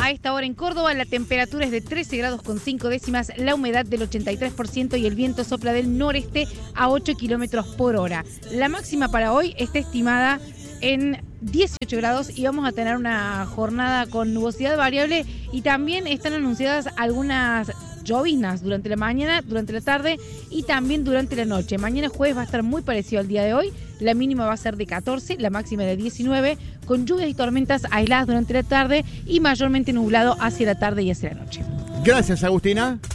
A esta hora en Córdoba la temperatura es de 13 grados con 5 décimas, la humedad del 83% y el viento sopla del noreste a 8 kilómetros por hora. La máxima para hoy está estimada en 18 grados y vamos a tener una jornada con nubosidad variable y también están anunciadas algunas lloviznas durante la mañana, durante la tarde y también durante la noche. Mañana jueves va a estar muy parecido al día de hoy. La mínima va a ser de 14, la máxima de 19, con lluvias y tormentas aisladas durante la tarde y mayormente nublado hacia la tarde y hacia la noche. Gracias, Agustina.